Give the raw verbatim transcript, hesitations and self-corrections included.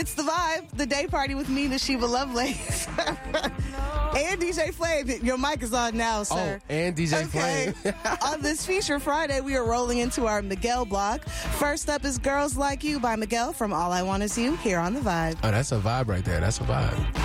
It's The Vibe, the day party with me, Nashiba Lovelace. And D J Flame. Your mic is on now, sir. Oh, and D J okay. Flame. On this Feature Friday, we are rolling into our Miguel block. First up is Girls Like You by Miguel from All I Want Is You here on The Vibe. Oh, that's a vibe right there. That's a vibe.